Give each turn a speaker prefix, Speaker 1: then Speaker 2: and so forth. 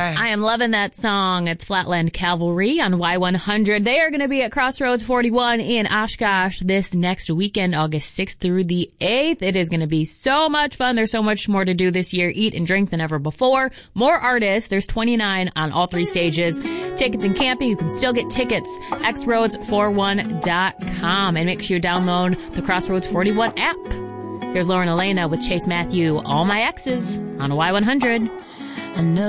Speaker 1: I am loving that song. It's Flatland Cavalry on Y100. They are going to be at Crossroads 41 in Oshkosh this next weekend, August 6th through the 8th. It is going to be so much fun. There's so much more to do this year. Eat and drink than ever before. More artists. There's 29 on all three stages. Tickets and camping. You can still get tickets. xroads41.com. And make sure you download the Crossroads 41 app. Here's Lauren Elena with Chase Matthew, All My Exes on Y100.
Speaker 2: I know